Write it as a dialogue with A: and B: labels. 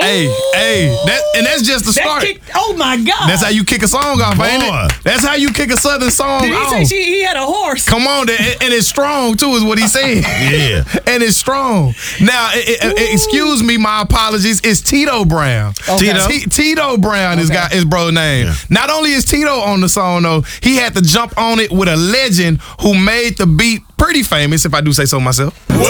A: that's just the start.
B: Oh my God.
A: That's how you kick a song off, ain't it? That's how you kick a Southern song off.
B: Did he say he had a horse?
A: Come on, and it's strong too, is what he said.
C: Yeah.
A: And it's strong. Now, excuse me, my apologies. It's Tito Brown.
B: Okay.
A: Tito Brown is got his bro name. Yeah. Not only is Tito on the song though, he had to jump on it with a legend who made the beat pretty famous, if I do say so myself.